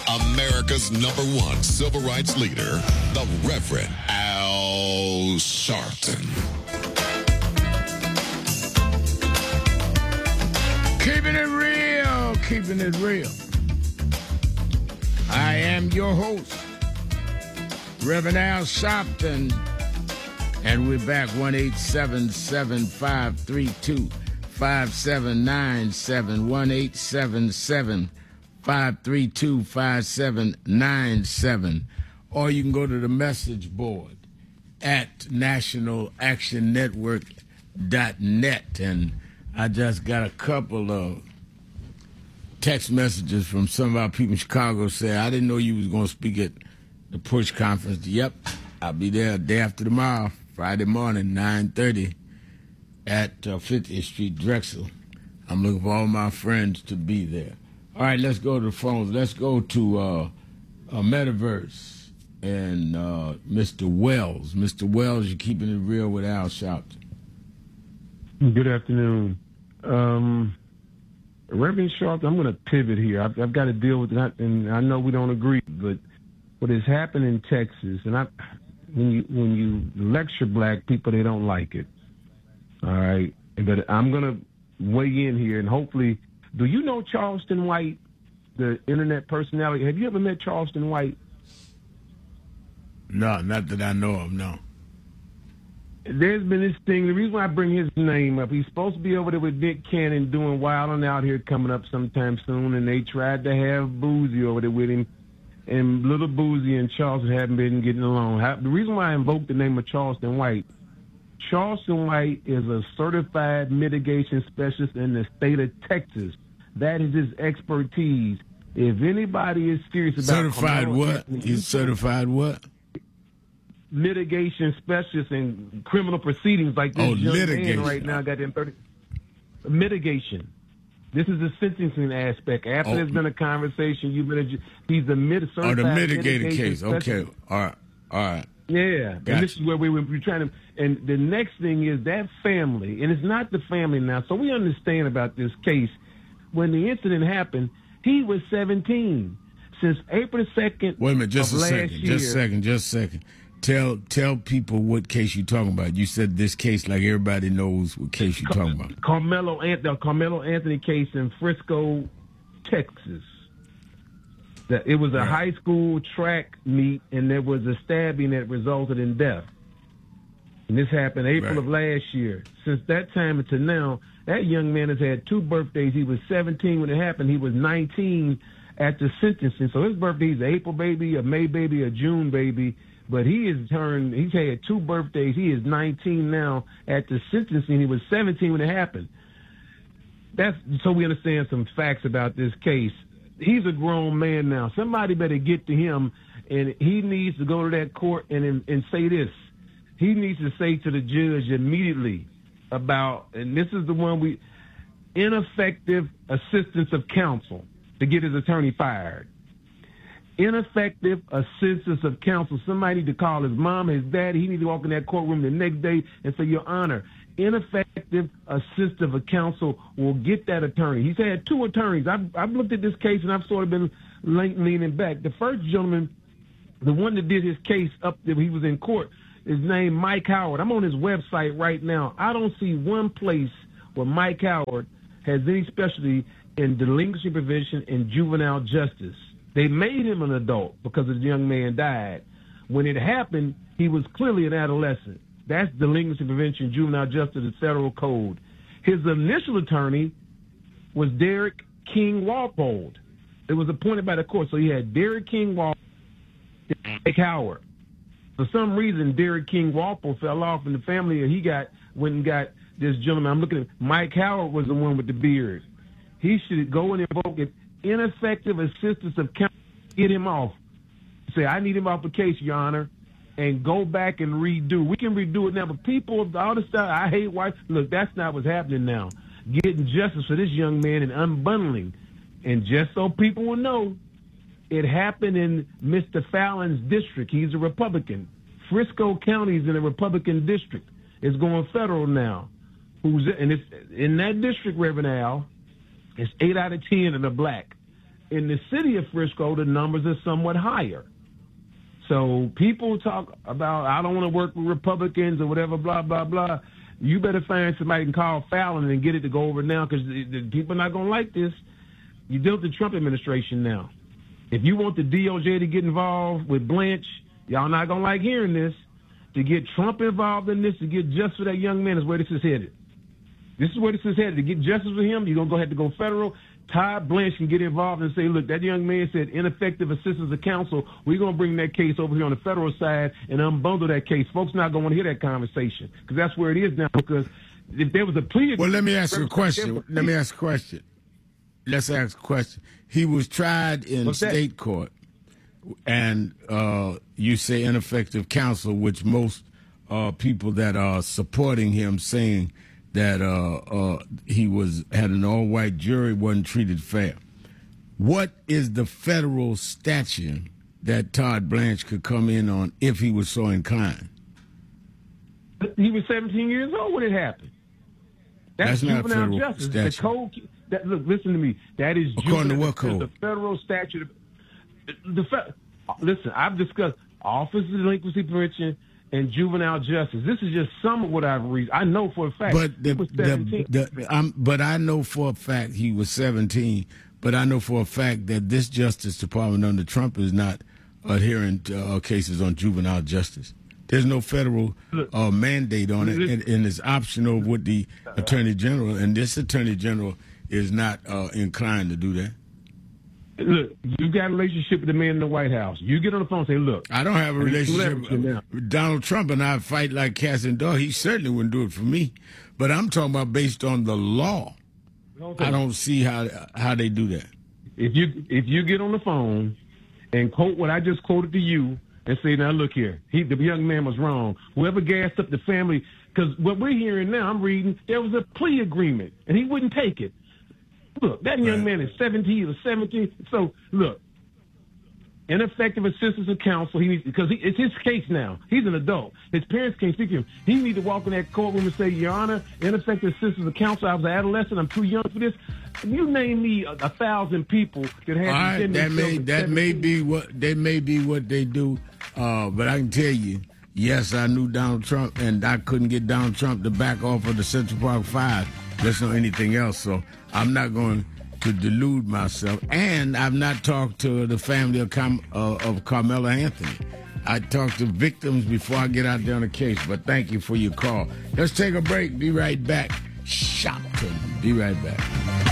America's #1 civil rights leader, the Reverend Al Sharpton. Keeping it real, keeping it real. I am your host, Reverend Al Sharpton, and we're back 1-877-532-5797, 1-877-532-5797, or you can go to the message board at nationalactionnetwork.net, and I just got a couple of text messages from some of our people in Chicago saying, I didn't know you was going to speak at the Push Conference. Yep, I'll be there day after tomorrow, Friday morning, 9:30 at 50th Street, Drexel. I'm looking for all my friends to be there. All right, let's go to the phones. Let's go to Metaverse and Mr. Wells. Mr. Wells, you're keeping it real with Al Sharpton. Good afternoon. Reverend Sharpton, I'm going to pivot here. I've got to deal with that, and I know we don't agree, but what has happened in Texas, and when you lecture black people, they don't like it. All right? But I'm going to weigh in here, and hopefully, do you know Charleston White, the internet personality? Have you ever met Charleston White? No, not that I know of, no. There's been this thing. The reason why I bring his name up, he's supposed to be over there with Nick Cannon doing Wild and Out Here coming up sometime soon, and they tried to have Boozy over there with him, and little Boozy and Charleston haven't been getting along. The reason why I invoked the name of Charleston White is a certified mitigation specialist in the state of Texas. That is his expertise. If anybody is serious about certified what? He's certified what? Mitigation specialist in criminal proceedings like this young man right now got them 30. Mitigation. This is the sentencing aspect. After there's been a conversation, he's a certified the mitigated case. Specialist. Okay. All right. Yeah. Gotcha. And this is where we're trying to. And the next thing is that family, and it's not the family now. So we understand about this case. When the incident happened, he was 17. Since April 2nd. Wait a minute, just a second. Tell people what case you're talking about. You said this case like everybody knows what case you're talking about. Carmelo Anthony case in Frisco, Texas. It was a high school track meet, and there was a stabbing that resulted in death. And this happened April of last year. Since that time until now, that young man has had 2 birthdays. He was 17 when it happened. He was 19 at the sentencing. So his birthday is an April baby, a May baby, a June baby. But he's had 2 birthdays. He is 19 now at the sentencing. He was 17 when it happened. That's so we understand some facts about this case. He's a grown man now. Somebody better get to him, and he needs to go to that court and say this. He needs to say to the judge immediately about, and this is the one ineffective assistance of counsel to get his attorney fired. Ineffective assistance of counsel. Somebody need to call his mom, his dad. He needs to walk in that courtroom the next day and say, Your Honor, ineffective assistance of counsel will get that attorney. He's had 2 attorneys. I've looked at this case, and I've sort of been leaning back. The first gentleman, the one that did his case up there, he was in court, is named Mike Howard. I'm on his website right now. I don't see one place where Mike Howard has any specialty in delinquency prevention and juvenile justice. They made him an adult because the young man died. When it happened, he was clearly an adolescent. That's delinquency prevention, juvenile justice, the federal code. His initial attorney was Derek King Walpole. It was appointed by the court. So he had Derek King Walpole and Mike Howard. For some reason, Derek King Walpole fell off in the family, and he went and got this gentleman. I'm looking at Mike Howard was the one with the beard. He should go and invoke it. Ineffective assistance of counsel, get him off. Say, I need him off the case, Your Honor, and go back and redo. We can redo it now, but people, all the stuff, I hate white. Look, that's not what's happening now. Getting justice for this young man and unbundling. And just so people will know, it happened in Mr. Fallon's district. He's a Republican. Frisco County is in a Republican district. It's going federal now. And it's in that district, Reverend Al, it's 8 out of 10 that are black. in the city of Frisco, the numbers are somewhat higher. So people talk about, I don't want to work with Republicans or whatever, blah, blah, blah. You better find somebody and call Fallon and get it to go over now, because the people are not going to like this. You deal with the Trump administration now. If you want the DOJ to get involved with Blanche, y'all not going to like hearing this. To get Trump involved in this, to get justice for that young man is where this is headed. This is where this is headed. To get justice for him, you're going to go ahead to go federal. Todd Blanche can get involved and say, look, that young man said ineffective assistance of counsel. We're going to bring that case over here on the federal side and unbundle that case. Folks not going to want to hear that conversation, because that's where it is now. Because if there was a plea... Well, let me ask you a question. Let's ask a question. He was tried in state court, and you say ineffective counsel, which most people that are supporting him saying that he had an all-white jury, wasn't treated fair. What is the federal statute that Todd Blanche could come in on if he was so inclined? He was 17 years old when it happened. That's not federal justice. Statute. The code. Look, listen to me. That is according to what code? The federal statute. Listen, I've discussed Office of Delinquency Prevention and juvenile justice. This is just some of what I've read. I know for a fact he was 17. But I know for a fact he was 17. But I know for a fact that this Justice Department under Trump is not adhering to cases on juvenile justice. There's no federal mandate on it, and it's optional with the Attorney General, and this Attorney General is not inclined to do that. Look, you got a relationship with the man in the White House. You get on the phone and say, look. I don't have a relationship with Donald Trump, and I fight like cats and dogs. He certainly wouldn't do it for me. But I'm talking about based on the law. I don't see how they do that. If you get on the phone and quote what I just quoted to you and say, now look here, the young man was wrong. Whoever gassed up the family, because what we're hearing now, I'm reading, there was a plea agreement, and he wouldn't take it. Look, that young man is 17 or 17. So, look, ineffective assistance of counsel, because it's his case now. He's an adult. His parents can't speak to him. He needs to walk in that courtroom and say, Your Honor, ineffective assistance of counsel, I was an adolescent, I'm too young for this. You name me 1,000 people that have... All right, that may be what they do, but I can tell you, yes, I knew Donald Trump, and I couldn't get Donald Trump to back off of the Central Park 5. Let's know anything else, so I'm not going to delude myself. And I've not talked to the family of Carmela Anthony. I talk to victims before I get out there on the case, but thank you for your call. Let's take a break. Be right back. Shopton. Be right back.